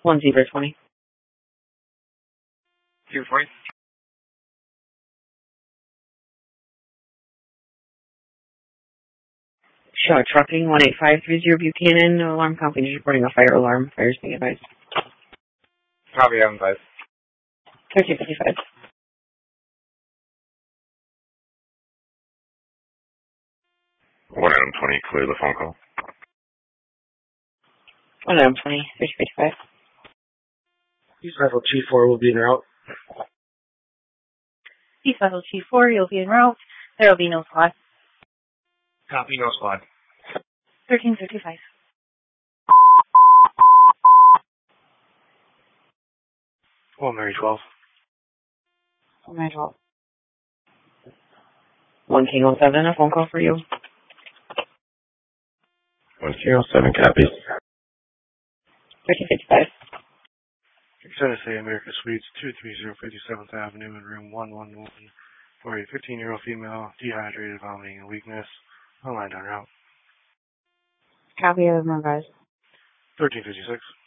1 Zebra 20. 240. Shaw Trucking, 18530 Buchanan. Alarm company is reporting a fire alarm. Fires being advised. Copy, I'm advised. 1355. 1 Adam 20, clear the phone call. 1 Adam 20, 1355. East Vessel Chief 4 will be en route. East Vessel Chief 4, you'll be en route. There will be no squad. Copy, no squad. 1355. Well, Mary 12. 1 Mary 12. 1 King 07, a phone call for you. 1 King 07, copy. 1355. Extended Stay America Suites, 230 57th Avenue in room 111 for a 15-year-old female, dehydrated, vomiting, and weakness. Online en route. Copy of advised. 1356.